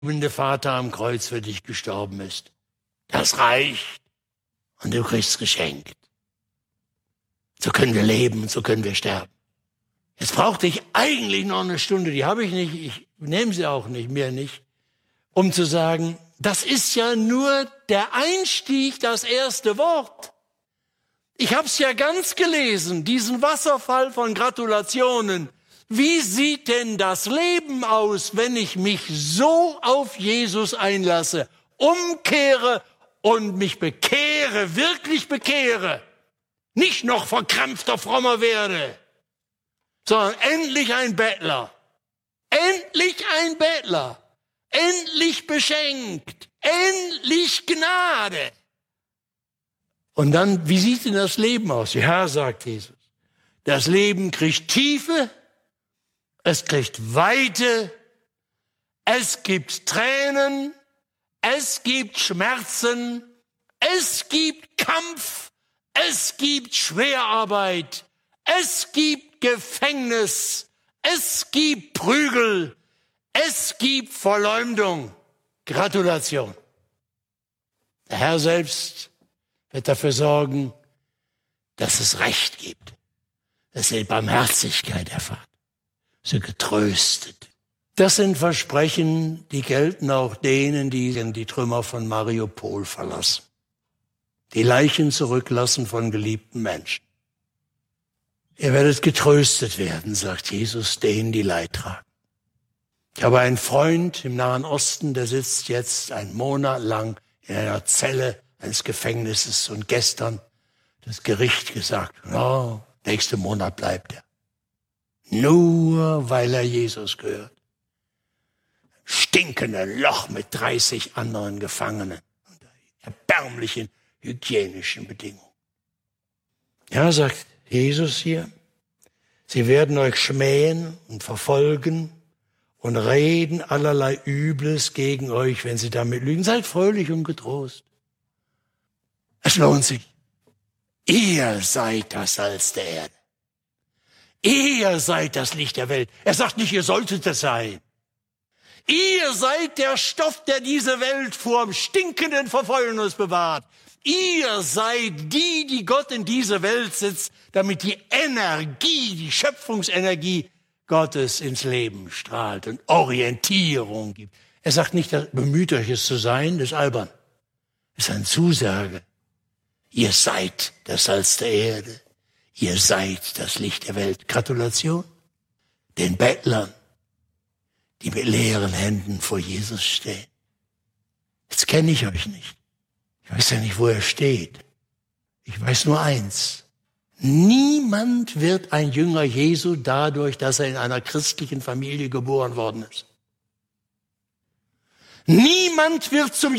liebende Vater am Kreuz für dich gestorben ist. Das reicht. Und du kriegst geschenkt. So können wir leben, so können wir sterben. Jetzt brauchte ich eigentlich noch eine Stunde, die habe ich nicht, ich nehme sie auch nicht, mir nicht, um zu sagen, das ist ja nur der Einstieg, das erste Wort. Ich habe es ja ganz gelesen, diesen Wasserfall von Gratulationen. Wie sieht denn das Leben aus, wenn ich mich so auf Jesus einlasse, umkehre und mich bekehre, wirklich bekehre, nicht noch verkrampfter Frommer werde, sondern endlich ein Bettler, endlich beschenkt, endlich Gnade. Und dann, wie sieht denn das Leben aus? Ja, sagt Jesus, das Leben kriegt Tiefe, es kriegt Weite, es gibt Tränen, es gibt Schmerzen, es gibt Kampf, es gibt Schwerarbeit, es gibt Gefängnis, es gibt Prügel, es gibt Verleumdung. Gratulation. Der Herr selbst wird dafür sorgen, dass es Recht gibt, dass ihr Barmherzigkeit erfahrt, so getröstet. Das sind Versprechen, die gelten auch denen, die die Trümmer von Mariupol verlassen, die Leichen zurücklassen von geliebten Menschen. Ihr werdet getröstet werden, sagt Jesus, denen, die Leid tragen. Ich habe einen Freund im Nahen Osten, der sitzt jetzt einen Monat lang in einer Zelle eines Gefängnisses und gestern das Gericht gesagt, oh, nächsten Monat bleibt er. Nur weil er Jesus gehört. Stinkende Loch mit 30 anderen Gefangenen unter erbärmlichen hygienischen Bedingungen. Ja, sagt Jesus hier, sie werden euch schmähen und verfolgen und reden allerlei Übles gegen euch, wenn sie damit lügen. Seid fröhlich und getrost. Es lohnt sich. Ihr seid das Salz der Erde. Ihr seid das Licht der Welt. Er sagt nicht, ihr solltet es sein. Ihr seid der Stoff, der diese Welt vor stinkenden Verfäulnis bewahrt. Ihr seid die Gott in diese Welt setzt, damit die Energie, die Schöpfungsenergie Gottes ins Leben strahlt und Orientierung gibt. Er sagt nicht, bemüht euch es zu sein, das ist albern. Das ist eine Zusage. Ihr seid das Salz der Erde. Ihr seid das Licht der Welt. Gratulation den Bettlern, die mit leeren Händen vor Jesus stehen. Jetzt kenne ich euch nicht. Ich weiß ja nicht, wo er steht. Ich weiß nur eins. Niemand wird ein Jünger Jesu dadurch, dass er in einer christlichen Familie geboren worden ist. Niemand wird zum